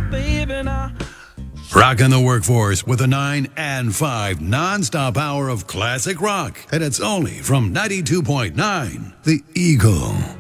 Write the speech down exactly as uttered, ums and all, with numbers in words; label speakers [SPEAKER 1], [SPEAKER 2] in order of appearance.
[SPEAKER 1] baby, now.
[SPEAKER 2] Rocking the workforce with a nine and five non-stop hour of classic rock. And it's only from ninety-two point nine The Eagle.